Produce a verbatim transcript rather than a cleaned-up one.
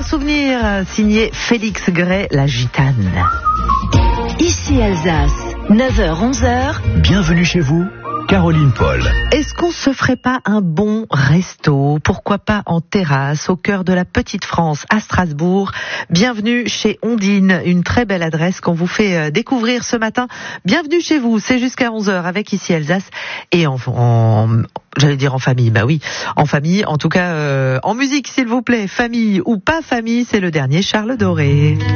souvenir signé Félix Gray, La Gitane. Ici Alsace, neuf heures onze heures. Bienvenue chez vous, Caroline Paul. Est-ce qu'on se ferait pas un bon resto? Pourquoi pas en terrasse, au cœur de la petite France, à Strasbourg? Bienvenue chez Ondine, une très belle adresse qu'on vous fait découvrir ce matin. Bienvenue chez vous, c'est jusqu'à onze heures avec Ici Alsace et en, en j'allais dire en famille, bah oui, en famille, en tout cas euh, en musique s'il vous plaît, famille ou pas famille, c'est le dernier Charles Doré.